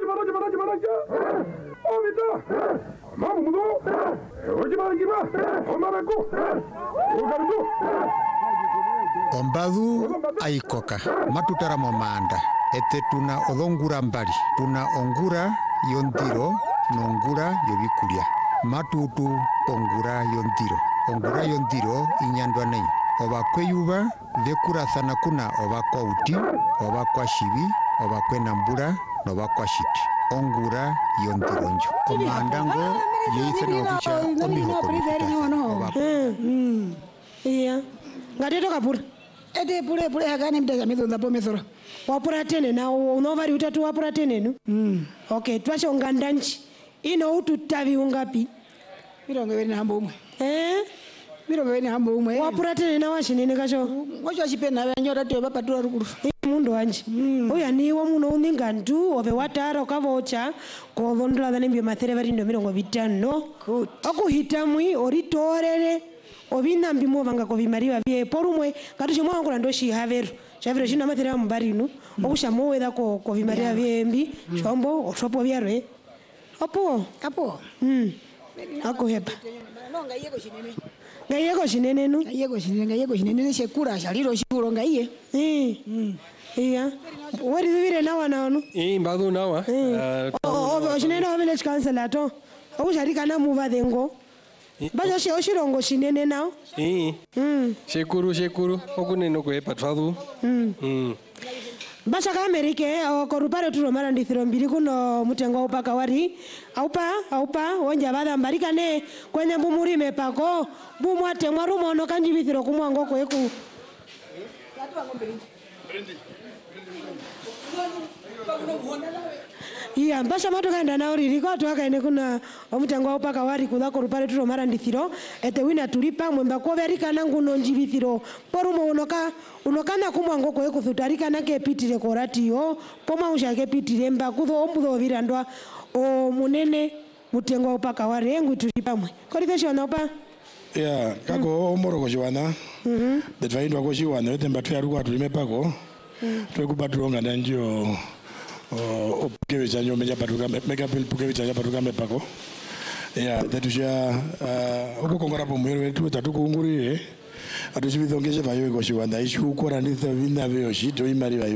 Ombadu aikoka matutara momanda ete tuna odongura mbali tuna ongura yondiro nongura yobikulia matutu ongura yondiro inyandwa nei obakweyuba vekurathana kuna obakwauti obakwashibi obakwenambura nobakwashiti ongura yondironjo omandango yeithene obicha omihoko iya ngateto kapura ete pure hakani mtaja mithonda po mithora wapura tene na unovari utatu wapura tene no okay twasho ngandanchi ino ututavi ungapi mirongo ibiri na hambo umwe mirongo ibiri na hambo umwe wapura tene na washinene kasho ngocho chipena banyora to bapatura rukuru mundu wanje oya niwo muno uninga ndu ove watara ukavocha kovondula dhane mbio mathere varindo 50 okuhitamwi oritorere ovinambi movanga kovimariva vye porumwe ngatushe mwangula ndoshi haveru chavero china mathere ambarinu okusha moweda kovimariva vyembi chombo oshopo vyarwe opo akuhepa ngayeko shinene nu ngayeko shinene shekura shaliro shuro ngaye iya wari vile nawa naonu mbadu nawa shinene wa village council to okusharika na muva dengo baja she oshirongo shinene nao shekuru okuneno kwepa twadu basha ka Amerike korupare turo mara ndithiro mbili kuno mutengo upaka wari aupa wonja bada mbarika ne kwenye mbumurime pako bumwate mwarumo no kanji bithiro kumwango kweku iya mbasha mato kaenda na oriri kwa tuwaka ene kuna omutango upaka wari kudha korupare turo mara ndithiro ete wina tulipa mwemba kwa verika nangu nonji bithiro porumo unokana kumwango kweku thutarika nake pitire koratiyo poma ushake pitire mba kutho omudho virandwa o munene mutengo upaka wari engu tulipamwe korithesho na upa ya kako omoro shiwana detvaindwa ko shiwana ete mbatu ya ruwa tulime pako twekubaturonga ndanjio opukewe chanyo meja patuka mega bill pukewe chanyo patuka mepako ya tetusha okukongora po mwero wetu tatukuungurire atushibithongeshe vayo ko shiwana ishu kora nditha vina vyo shito imari vayo